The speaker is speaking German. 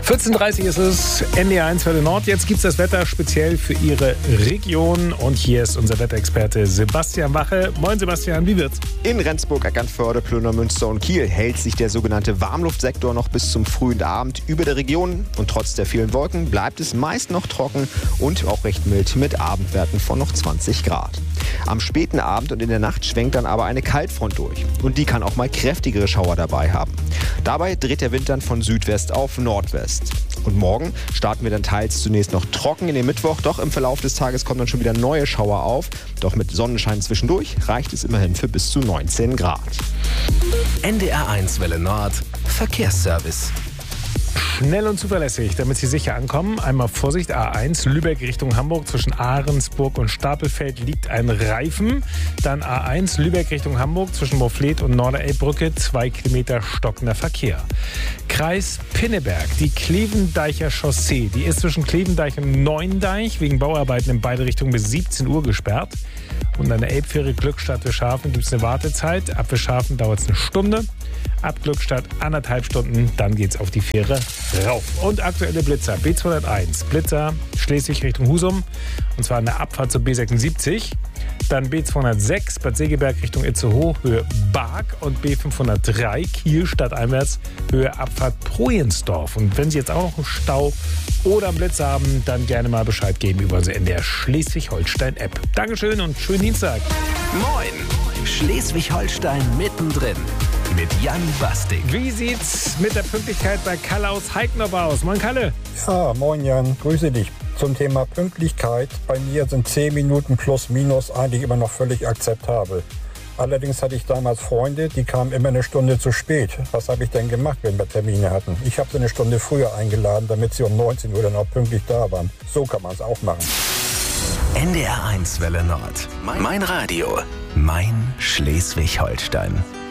14:30 ist es, NDR1 Welle Nord. Jetzt gibt es das Wetter speziell für Ihre Region. Und hier ist unser Wetterexperte Sebastian Wache. Moin Sebastian, wie wird's? In Rendsburg, Eckernförde, Plöner, Münster und Kiel hält sich der sogenannte Warmluftsektor noch bis zum frühen Abend über der Region. Und trotz der vielen Wolken bleibt es meist noch trocken und auch recht mild mit Abendwerten von noch 20 Grad. Am späten Abend und in der Nacht schwenkt dann aber eine Kaltfront durch. Und die kann auch mal kräftigere Schauer dabei haben. Dabei dreht der Wind dann von Südwest auf Nordwest. Und morgen starten wir dann teils zunächst noch trocken in den Mittwoch. Doch im Verlauf des Tages kommen dann schon wieder neue Schauer auf. Doch mit Sonnenschein zwischendurch reicht es immerhin für bis zu 19 Grad. NDR1 Welle Nord Verkehrsservice. Schnell und zuverlässig, damit Sie sicher ankommen. Einmal Vorsicht, A1, Lübeck Richtung Hamburg. Zwischen Ahrensburg und Stapelfeld liegt ein Reifen. Dann A1, Lübeck Richtung Hamburg. Zwischen Moorfleet und Norderelbbrücke 2 Kilometer stockender Verkehr. Kreis Pinneberg, die Klevendeicher Chaussee. Die ist zwischen Klevendeich und Neuendeich wegen Bauarbeiten in beide Richtungen bis 17 Uhr gesperrt. Und an der Elbfähre Glückstadt-Wischhafen gibt es eine Wartezeit. Ab Wischhafen dauert es eine Stunde. Ab Glückstadt 1,5 Stunden, dann geht's auf die Fähre rauf. Und aktuelle Blitzer, B201, Blitzer Schleswig Richtung Husum, und zwar an der Abfahrt zur B76. Dann B206, Bad Segeberg Richtung Itzehoe, Höhe Barg, und B503, Kiel stadteinwärts, Höhe Abfahrt Projensdorf. Und wenn Sie jetzt auch noch einen Stau oder einen Blitz haben, dann gerne mal Bescheid geben über unsere NDR Schleswig-Holstein-App. Dankeschön und schönen Dienstag. Moin, Schleswig-Holstein mittendrin mit Jan Bastik. Wie sieht's mit der Pünktlichkeit bei Kalle aus Heiknop aus? Moin Kalle. Ja, moin Jan, grüße dich. Zum Thema Pünktlichkeit, bei mir sind 10 Minuten plus minus eigentlich immer noch völlig akzeptabel. Allerdings hatte ich damals Freunde, die kamen immer eine Stunde zu spät. Was habe ich denn gemacht, wenn wir Termine hatten? Ich habe sie eine Stunde früher eingeladen, damit sie um 19 Uhr dann auch pünktlich da waren. So kann man es auch machen. NDR1 Welle Nord. Mein Radio. Mein Schleswig-Holstein.